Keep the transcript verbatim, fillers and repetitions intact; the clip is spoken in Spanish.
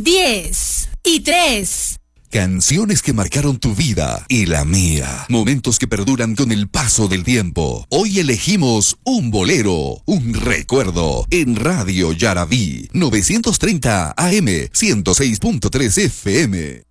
diez y tres. Canciones que marcaron tu vida y la mía. Momentos que perduran con el paso del tiempo. Hoy elegimos un bolero, un recuerdo en Radio Yarabí novecientos treinta A M ciento seis punto tres F M.